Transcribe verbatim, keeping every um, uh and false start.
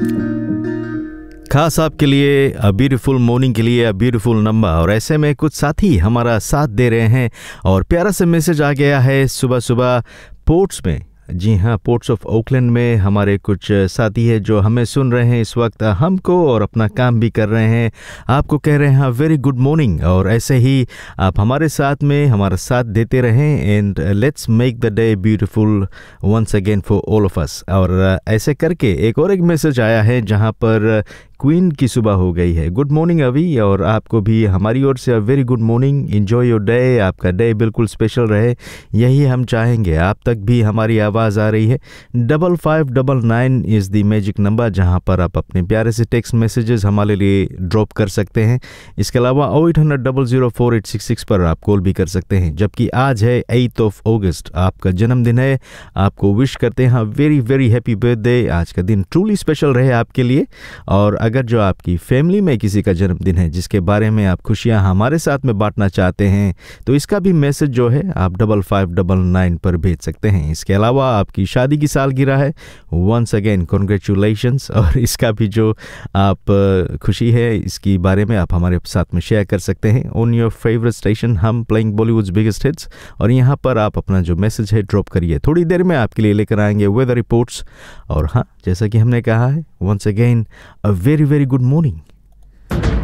खास आपके लिए अ ब्यूटीफुल मॉर्निंग के लिए अ ब्यूटीफुल नंबर। और ऐसे में कुछ साथी हमारा साथ दे रहे हैं और प्यारा सा मैसेज आ गया है सुबह सुबह पोर्ट्स में। जी हाँ, पोर्ट्स ऑफ ओकलैंड में हमारे कुछ साथी हैं जो हमें सुन रहे हैं इस वक्त, हमको और अपना काम भी कर रहे हैं। आपको कह रहे हैं वेरी गुड मॉर्निंग और ऐसे ही आप हमारे साथ में हमारा साथ देते रहें and let's make the day beautiful once again for all of us. और ऐसे करके एक और एक मैसेज आया है जहाँ पर क्वीन की सुबह हो गई है। गुड मॉर्निंग अभी, और आपको भी हमारी ओर से very good morning. Enjoy your day, आपका डे बिल्कुल स्पेशल रहे, यही हम चाहेंगे। आप तक भी हमारी आवाज़ आ रही है। Double five double nine is the magic number जहां पर आप अपने प्यारे से टेक्स्ट मैसेजेस हमारे लिए ड्रॉप कर सकते हैं। इसके अलावा ओ eight hundred double zero four eight six six पर आप कॉल भी कर सकते हैं। जबकि आज है एट ऑफ अगस्त, आपका जन्मदिन है। आपको विश करते हैं वेरी वेरी हैप्पी बर्थडे। आज का दिन ट्रूली स्पेशल रहे आपके लिए। और अगर जो आपकी फैमिली में किसी का जन्मदिन है जिसके बारे में आप खुशियां हमारे साथ में बांटना चाहते हैं तो इसका भी मैसेज जो है आप डबल फाइव डबल नाइन पर भेज सकते हैं। इसके अलावा आपकी शादी की सालगिरह है, वंस अगेन कॉन्ग्रेचुलेशंस। और इसका भी जो आप खुशी है इसके बारे में आप हमारे साथ में शेयर कर सकते हैं ऑन योर फेवरेट स्टेशन, हम प्लेइंग बॉलीवुड्स बिगेस्ट हिट्स। और यहाँ पर आप अपना जो मैसेज है ड्रॉप करिए। थोड़ी देर में आपके लिए लेकर आएंगे वेदर रिपोर्ट्स। और हाँ, जैसा कि हमने कहा है, once again a very very good morning.